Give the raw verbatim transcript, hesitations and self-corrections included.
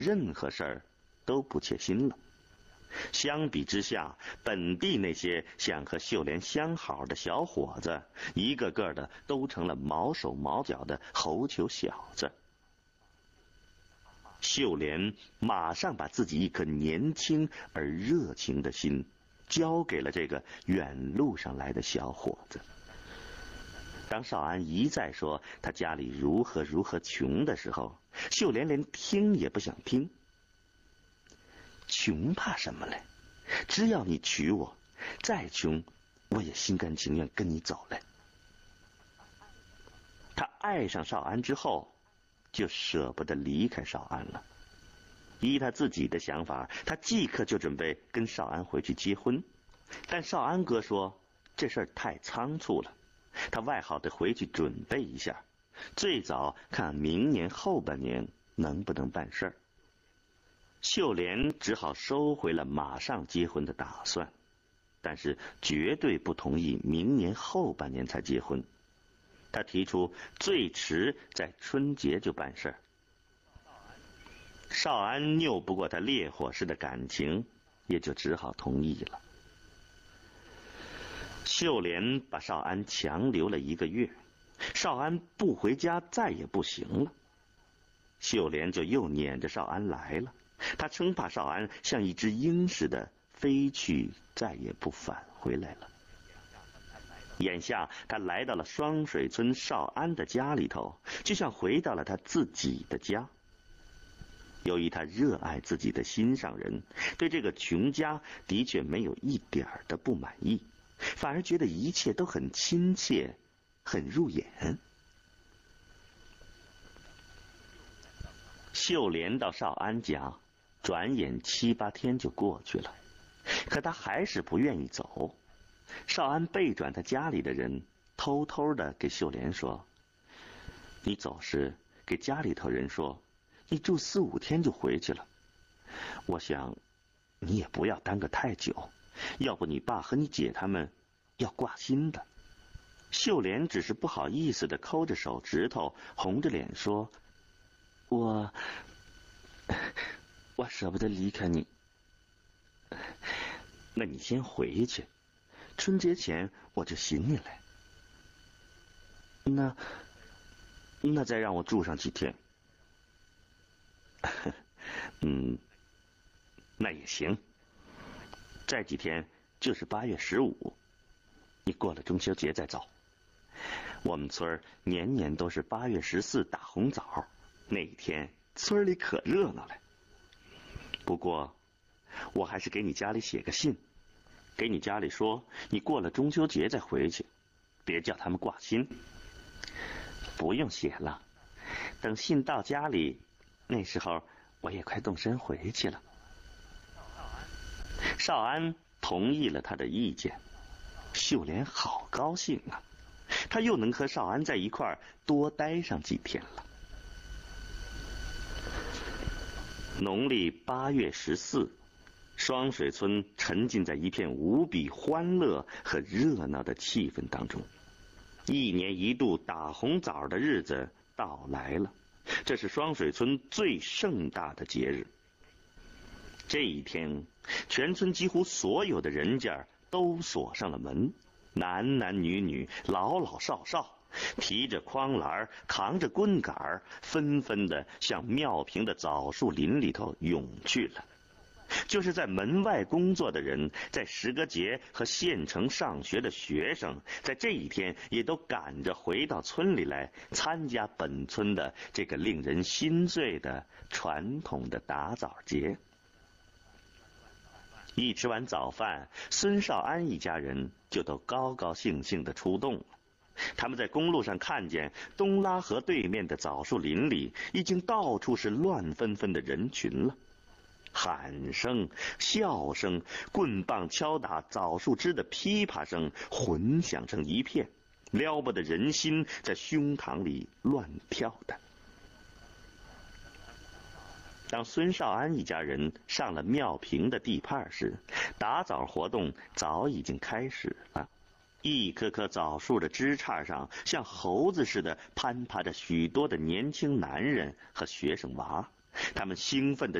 任何事儿都不切心了。相比之下，本地那些想和秀莲相好的小伙子，一个个的都成了毛手毛脚的猴球小子。秀莲马上把自己一颗年轻而热情的心交给了这个远路上来的小伙子。当少安一再说他家里如何如何穷的时候，秀莲连听也不想听。穷怕什么嘞？只要你娶我，再穷我也心甘情愿跟你走嘞。他爱上少安之后，就舍不得离开少安了。依他自己的想法，他即刻就准备跟少安回去结婚，但少安哥说这事儿太仓促了，他外好得回去准备一下，最早看明年后半年能不能办事儿。秀莲只好收回了马上结婚的打算，但是绝对不同意明年后半年才结婚。他提出最迟在春节就办事儿。少安拗不过他烈火似的感情，也就只好同意了。秀莲把少安强留了一个月，少安不回家再也不行了。秀莲就又撵着少安来了，他生怕少安像一只鹰似的飞去，再也不返回来了。眼下他来到了双水村少安的家里头，就像回到了他自己的家。由于他热爱自己的心上人，对这个穷家的确没有一点的不满意，反而觉得一切都很亲切，很入眼。秀莲到少安家，转眼七八天就过去了，可他还是不愿意走。少安背转他家里的人，偷偷的给秀莲说：“你走时给家里头人说，你住四五天就回去了。我想你也不要耽搁太久，要不你爸和你姐他们要挂心的。”秀莲只是不好意思的抠着手指头，红着脸说：“我我舍不得离开你。那你先回去，春节前我就寻你来。那那再让我住上几天。嗯，那也行。再几天就是八月十五，你过了中秋节再走。我们村年年都是八月十四打红枣，那一天村里可热闹了。不过我还是给你家里写个信，给你家里说你过了中秋节再回去，别叫他们挂心。不用写了，等信到家里，那时候我也快动身回去了。少安同意了他的意见，秀莲好高兴啊，他又能和少安在一块儿多待上几天了。农历八月十四，双水村沉浸在一片无比欢乐和热闹的气氛当中。一年一度打红枣的日子到来了，这是双水村最盛大的节日。这一天，全村几乎所有的人家都锁上了门，男男女女，老老少少，提着筐篮，扛着棍杆，纷纷的向庙坪的枣树林里头涌去了。就是在门外工作的人，在石歌节和县城上学的学生，在这一天也都赶着回到村里来参加本村的这个令人心醉的传统的打枣节。一吃完早饭，孙少安一家人就都高高兴兴地出动了。他们在公路上看见东拉河对面的枣树林里已经到处是乱纷纷的人群了，喊声、笑声、棍棒敲打枣树枝的噼啪声混响成一片，撩拨的人心在胸膛里乱跳的。当孙少安一家人上了庙坪的地盘时，打枣活动早已经开始了。一棵棵枣树的枝杈上，像猴子似的攀爬着许多的年轻男人和学生娃， 他们兴奋地